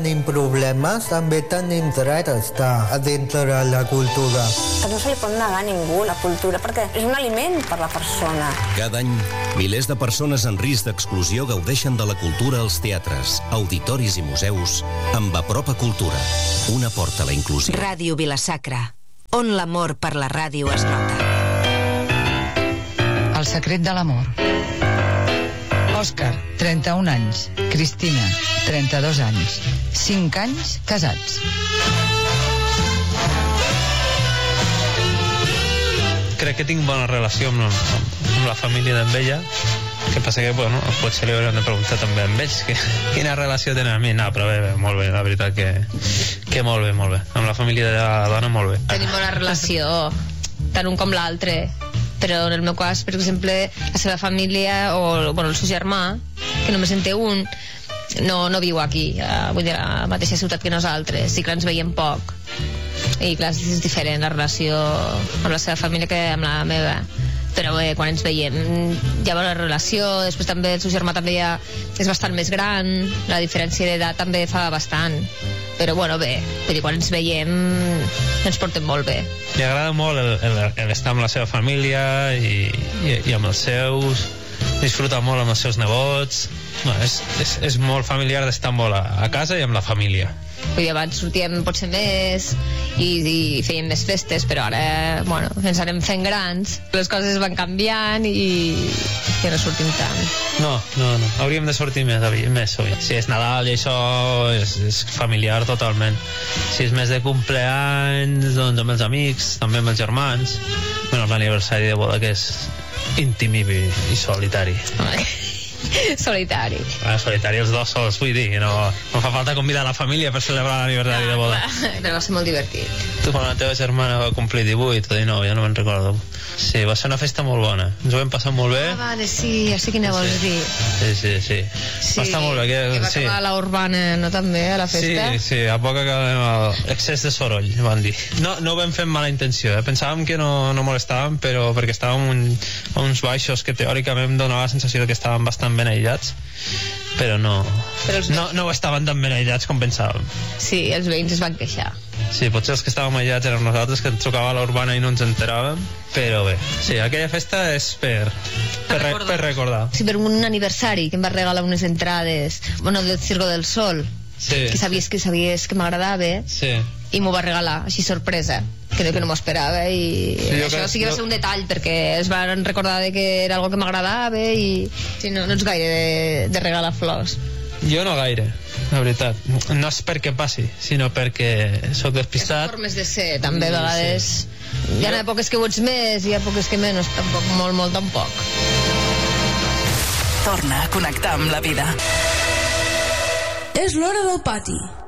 Tenim problemes, també tenim dret a estar a dintre de la cultura. Que no se li pot negar a ningú la cultura, perquè és un aliment per la persona. Cada any, milers de persones en risc d'exclusió gaudeixen de la cultura als teatres, auditoris i museus amb Apropa Cultura, una porta a la inclusió. Ràdio Vila-sacra, on l'amor per la ràdio es nota. El secret de l'amor. Òscar, 31 anys. Cristina, 32 anys. 5 anys casats. Crec que tinc bona relació amb la família d'en ella. El que passa que, bueno, potser li hauríem de preguntar també amb ells quina relació tenen amb mi. No, però bé, molt bé, la veritat que molt bé, molt bé. Amb la família de la dona, molt bé. Tenim bona relació, tant un com l'altre. Però en el meu cas, per exemple, la seva família o bueno, el seu germà, que només en té un, no viu aquí, vull dir, a la mateixa ciutat que nosaltres, sí que ens veiem poc. I clar, és diferent la relació amb la seva família que amb la meva. Però bé, quan ens veiem hi ha bona relació. Després també el seu germà també ja és bastant més gran, la diferència d'edat també fa bastant. Però bueno, bé, vull dir, quan ens veiem ens portem molt bé. Li agrada molt estar amb la seva família i amb els seus, disfruta molt amb els seus nebots. No, és molt familiar d'estar molt a casa i amb la família. Vull dir, abans sortíem potser més i fèiem més festes, però ara, bueno, ens anem fent grans, les coses van canviant i no sortim tant. No, hauríem de sortir més sovint. Si és Nadal i això és familiar totalment. Si és més de cumpleanys, doncs amb els amics, també amb els germans. Bueno, l'aniversari de boda que és íntim i solitari. Solitari. Solitari els dos sols, vull dir, no fa falta convidar la família per celebrar l'aniversari de boda. Però va ser molt divertit. Tu, quan la teva germana va complir 18 o 19, ja no me'n recordo. Sí, va ser una festa molt bona, ens ho vam passar molt bé. Vale, sí, ja sé quina vols dir. Sí. Va estar molt bé. Que va acabar a la Urbana, no, també, a la festa? Sí, a poc acabem el excés de soroll, van dir. No ho vam fer amb mala intenció, Pensàvem que no molestàvem, però perquè estàvem a uns baixos que teòricament donava la sensació que estàvem bastant ben aïllats, però no estaven tan ben aïllats com pensàvem. Sí, els veïns es van queixar. Sí, potser els que estàvem aïllats érem nosaltres, que ens trucava a la Urbana i no ens enteràvem, però bé, sí, aquella festa és per recordar. Sí, per un aniversari que em va regalar unes entrades, bueno, del Circo del Sol, sí, que sabies que m'agradava, sí, i m'ho va regalar, així sorpresa, que no m'ho esperava, i sí, això sí que va ser un detall, perquè es van recordar que era algo que m'agradava, i sí, no ets gaire de regalar flors. Jo no gaire, la veritat. No és perquè passi, sinó perquè sóc despistat. És formes de ser, també, a vegades. Sí. Hi ha èpoques que ho ets més, hi ha èpoques que menys, tampoc, molt, tampoc. Torna a connectar amb la vida. És l'hora del pati.